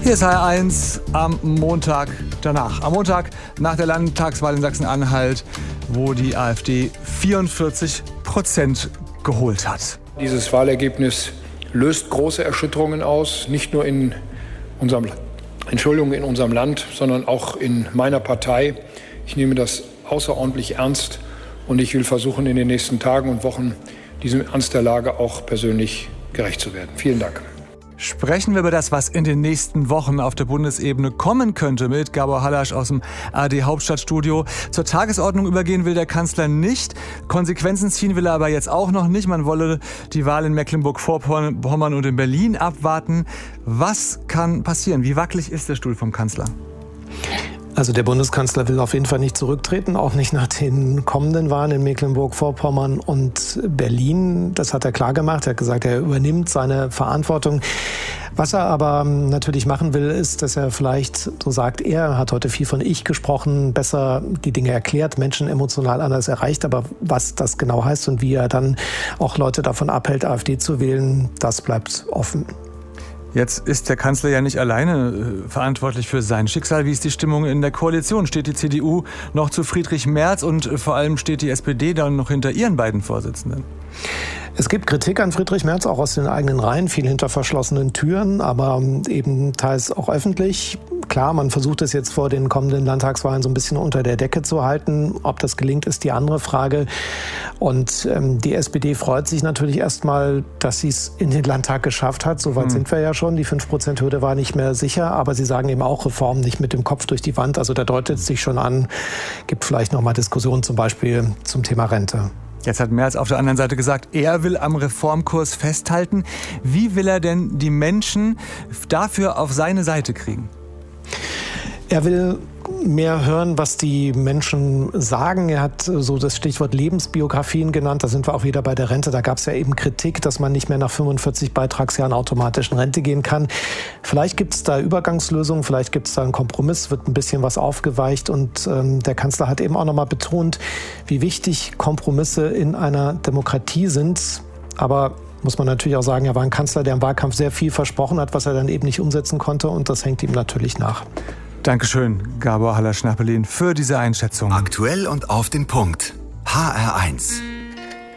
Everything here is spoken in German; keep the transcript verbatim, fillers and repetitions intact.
Hier ist H R eins am Montag danach. Am Montag nach der Landtagswahl in Sachsen-Anhalt, wo die AfD vierundvierzig Prozent geholt hat. Dieses Wahlergebnis löst große Erschütterungen aus, nicht nur in unserem, Entschuldigung, in unserem Land, sondern auch in meiner Partei. Ich nehme das außerordentlich ernst und ich will versuchen, in den nächsten Tagen und Wochen diesem Ernst der Lage auch persönlich gerecht zu werden. Vielen Dank. Sprechen wir über das, was in den nächsten Wochen auf der Bundesebene kommen könnte, mit Gabor Hallasch aus dem A R D-Hauptstadtstudio. Zur Tagesordnung übergehen will der Kanzler nicht. Konsequenzen ziehen will er aber jetzt auch noch nicht. Man wolle die Wahl in Mecklenburg-Vorpommern und in Berlin abwarten. Was kann passieren? Wie wackelig ist der Stuhl vom Kanzler? Also der Bundeskanzler will auf jeden Fall nicht zurücktreten, auch nicht nach den kommenden Wahlen in Mecklenburg-Vorpommern und Berlin. Das hat er klar gemacht. Er hat gesagt, er übernimmt seine Verantwortung. Was er aber natürlich machen will, ist, dass er vielleicht, so sagt er, hat heute viel von Ich gesprochen, besser die Dinge erklärt, Menschen emotional anders erreicht. Aber was das genau heißt und wie er dann auch Leute davon abhält, AfD zu wählen, das bleibt offen. Jetzt ist der Kanzler ja nicht alleine äh, verantwortlich für sein Schicksal. Wie ist die Stimmung in der Koalition? Steht die C D U noch zu Friedrich Merz und äh, vor allem steht die S P D dann noch hinter ihren beiden Vorsitzenden? Es gibt Kritik an Friedrich Merz, auch aus den eigenen Reihen, viel hinter verschlossenen Türen, aber eben teils auch öffentlich. Klar, man versucht es jetzt vor den kommenden Landtagswahlen so ein bisschen unter der Decke zu halten. Ob das gelingt, ist die andere Frage. Und ähm, die S P D freut sich natürlich erstmal, dass sie es in den Landtag geschafft hat. Soweit hm. sind wir ja schon. Die fünf Prozent Hürde war nicht mehr sicher. Aber sie sagen eben auch, Reformen nicht mit dem Kopf durch die Wand. Also da deutet es sich schon an, gibt vielleicht noch mal Diskussionen zum Beispiel zum Thema Rente. Jetzt hat Merz auf der anderen Seite gesagt, er will am Reformkurs festhalten. Wie will er denn die Menschen dafür auf seine Seite kriegen? Er will mehr hören, was die Menschen sagen. Er hat so das Stichwort Lebensbiografien genannt. Da sind wir auch wieder bei der Rente. Da gab es ja eben Kritik, dass man nicht mehr nach fünfundvierzig Beitragsjahren automatisch in Rente gehen kann. Vielleicht gibt es da Übergangslösungen, vielleicht gibt es da einen Kompromiss, wird ein bisschen was aufgeweicht. Und ähm, der Kanzler hat eben auch nochmal betont, wie wichtig Kompromisse in einer Demokratie sind. Aber muss man natürlich auch sagen, er war ein Kanzler, der im Wahlkampf sehr viel versprochen hat, was er dann eben nicht umsetzen konnte. Und das hängt ihm natürlich nach. Dankeschön, Gabor Hallasch nach Berlin, für diese Einschätzung. Aktuell und auf den Punkt. H R eins.